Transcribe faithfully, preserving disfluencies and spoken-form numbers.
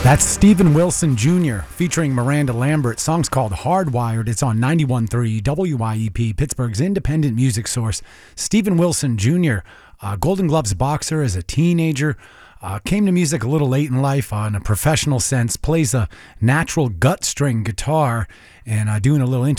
That's Steven Wilson Junior featuring Miranda Lambert. Song's called Hardwired. It's on ninety-one point three W Y E P, Pittsburgh's independent music source. Steven Wilson Junior, uh, Golden Gloves boxer as a teenager, uh, came to music a little late in life uh, in a professional sense, plays a natural gut string guitar, and uh, doing a little